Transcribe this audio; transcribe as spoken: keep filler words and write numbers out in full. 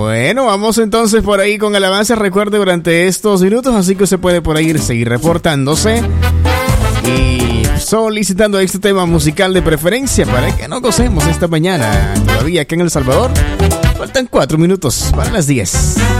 Bueno, vamos entonces por ahí con el avance. Recuerde durante estos minutos, así que usted puede por ahí seguir reportándose y solicitando este tema musical de preferencia para que no gocemos esta mañana. Todavía aquí en El Salvador faltan cuatro minutos para las diez.